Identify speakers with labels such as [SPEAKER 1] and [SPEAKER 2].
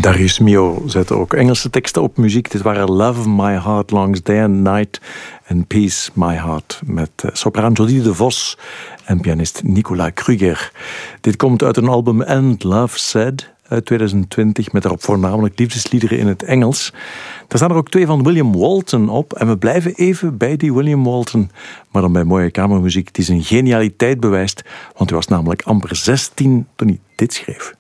[SPEAKER 1] Darius Milhaud zette ook Engelse teksten op muziek. Dit waren Love My Heart Longs Day and Night en Peace My Heart met sopraan Jodie de Vos en pianist Nicolas Kruger. Dit komt uit een album And Love Said uit 2020 met daarop voornamelijk liefdesliederen in het Engels. Daar staan er ook 2 van William Walton op en we blijven even bij die William Walton, maar dan bij mooie kamermuziek die zijn genialiteit bewijst, want hij was namelijk amper 16 toen hij dit schreef.